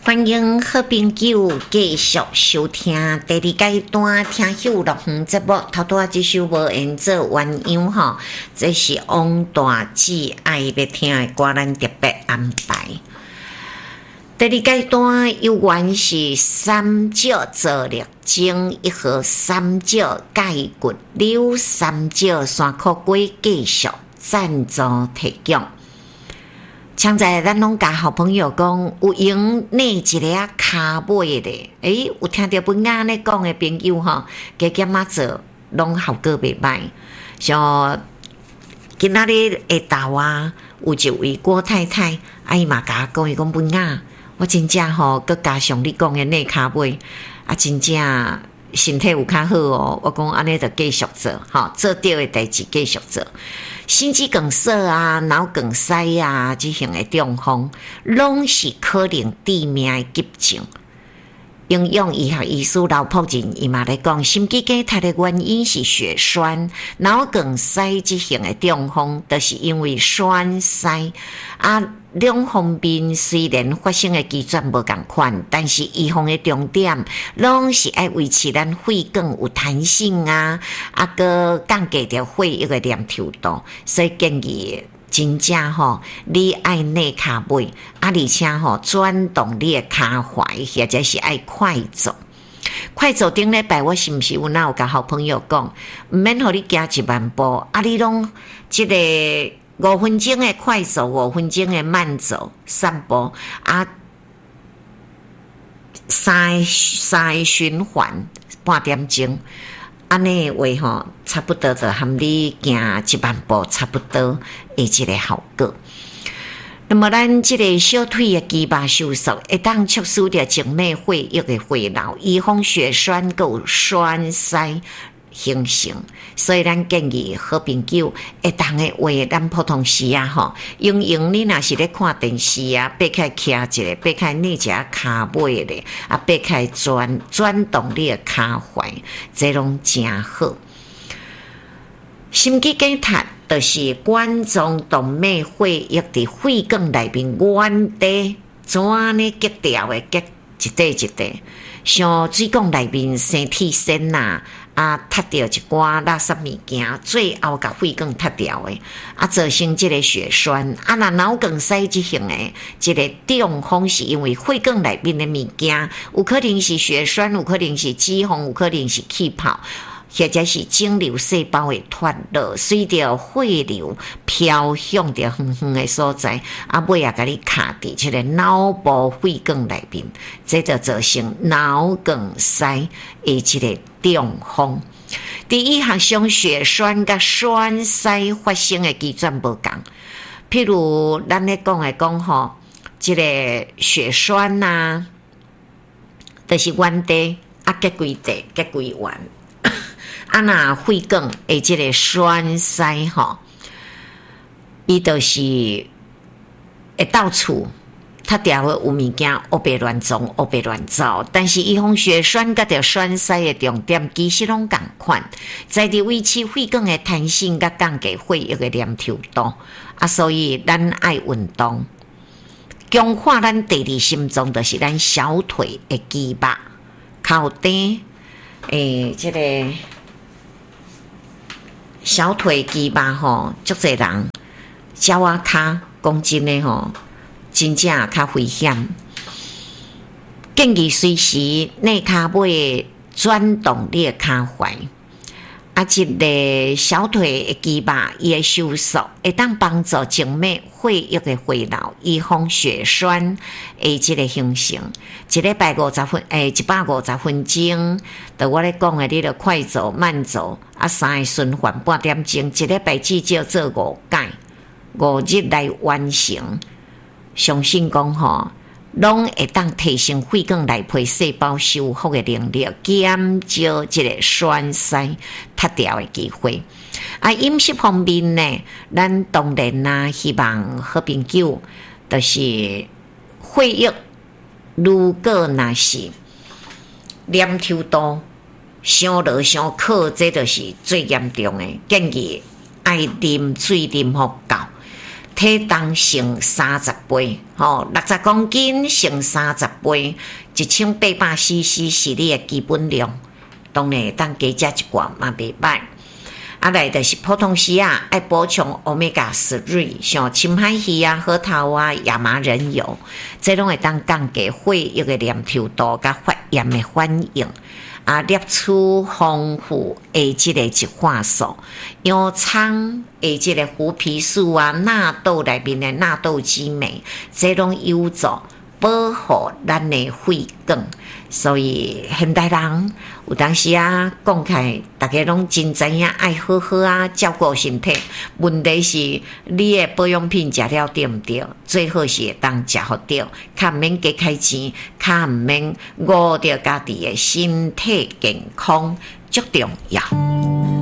欢迎好朋友继续收听第二阶段听秀乐园节目。头拄这首无缘做鸳鸯吼，这是王大治爱要听的歌，咱特别安排。第二阶段有关是三角做力精一盒三角钙骨柳三角山苦龟继续赞助提供。像在咱拢甲好朋友讲，有用哪一个骹尾的？有听到本雅咧讲的朋友吼，加减仔做，拢效果袂歹。像今仔日下昼啊，有一位郭太太，伊嘛甲我讲，伊讲本雅，我真正吼，佮加上你讲的内骹尾，真正身体有较好哦。我讲安尼就继续做，做对的代志继续做。心肌梗塞啊、脑梗塞啊，这型的中风，拢是可能致命的急症。应用医学医师刘朴仁伊嘛来讲，心肌梗塞的原因是血栓，脑梗塞这型的中风，就是因为栓塞啊。两方面虽然发生的机转无同款，但是预防的重点拢是要维持咱肺管有弹性啊，个降低着血液的黏稠度，所以建议真正吼，你爱内骹尾，而且吼转动你的骹踝，或者是爱快走。快走顶礼拜，我是毋是有哪有甲好朋友讲，毋免互你行10000步，你拢即个。5分钟的快走，5分钟的慢走，散步三个循环半点钟，安尼话吼，差不多就和你行10000步差不多的一个效果。那么咱这个小腿的肌肉收缩，会当促使着静脉血液的回流，预防血栓有栓塞形成，所以咱建议好朋友会当的话，咱普通时啊用你若是咧看电视啊，爬起徛一个，爬起你一下骹尾咧，爬起转动你的骹踝，这拢真好。心肌梗塞就是冠状动脉血液伫肺管内面原地怎呢结掉的，结一块一块，像水管内面生铁线呐。踢掉一寡垃圾物件，最后甲肺管踢掉的，造成这个血栓。若脑梗塞这型的，这个中风是因为肺管内面的物件，有可能是血栓，有可能是脂肪，有可能是气泡，或者是肿瘤细胞的脱落，随着血流飘向着远远的所在，尾甲你卡伫这个脑部肺管内面，这就造成脑梗塞的这个中风。第一项上血栓甲栓塞发生的机转无同，譬如咱咧讲吼，这个血栓呐，就是原地结规地结规完。若肺管的这个栓塞吼，伊就是会到处他掉的有物件乌白乱撞、乌白乱走，但是预防血栓甲着栓塞的重点其实拢同款，在伫维持肺管的弹性甲降低血液的黏稠度所以咱爱运动，强化咱第二心脏，就是咱小腿的肌肉、靠顶这个小腿肌肉吼，足侪人脚骹讲真的吼。真正较危险，建议随时内骹尾转动你的骹踝，一个小腿的肌肉伊的收缩，会当帮助静脉血液的回流，预防血栓的这个形成。一礼拜150分钟，就我咧讲的，你著快走、慢走3个循环半点钟，一礼拜至少做5届，5日来完成。相信讲吼，拢会当提升肺管内皮细胞修复的能力，减少这个栓塞脱掉的机会。饮食方面呢，咱当然希望好朋友就是血液，如果若是黏稠度伤落伤靠，这就是最严重的。建议爱啉水啉好够。 体重乘30倍，60公斤乘30倍，1800cc 是你的基本量，当然当加食一寡嘛袂歹。来就是普通时爱补充 Omega-3， 像深海鱼核桃亚麻仁油，这拢会当降低血液的粘稠度甲发炎的反应。摄取丰富的这个植化素，洋葱的这个胡皮素纳豆内面的纳豆激酶，这拢有助保护咱的血管。所以现代人有当时讲起来，大家拢真知影爱好好照顾身体。问题是你的保养品食了对唔对？最好是会当食好对，较唔免加开钱，较唔免误着家己的身体健康，足重要。